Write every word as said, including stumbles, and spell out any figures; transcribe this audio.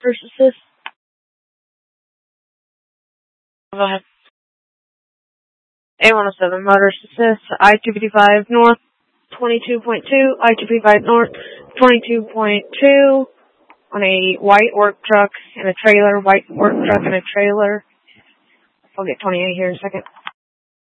Motors Assist. Go ahead. A one oh seven Motors Assist, I two fifty-five North, twenty-two point two, I two fifty-five North, twenty-two point two, on a white work truck and a trailer, white work truck and a trailer. I'll get twenty-eight here in a second.